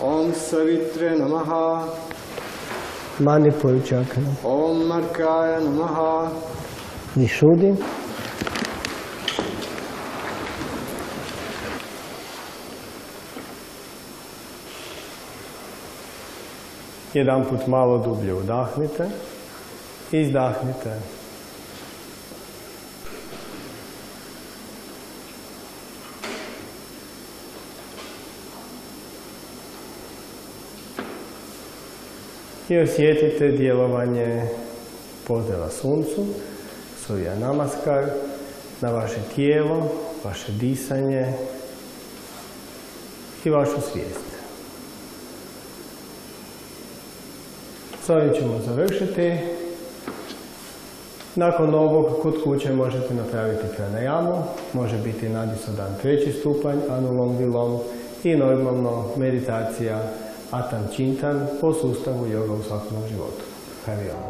Om Savitre Namaha. Manipur Chakra. Om Markaya Namaha. Vishuddhi. Jedan put malo dublje udahnite, izdahnite. I osjetite djelovanje pozdrava suncu, Surya Namaskar, na vaše tijelo, vaše disanje i vašu svijest. S ovim ćemo završiti. Nakon ovog kod kuće možete napraviti pranayamu, može biti Nadisodan 3. stupanj, Anulom Vilom i normalno meditacija Atam Chintan po sustavu Yoga u svakodnevnom životu. Hari Om.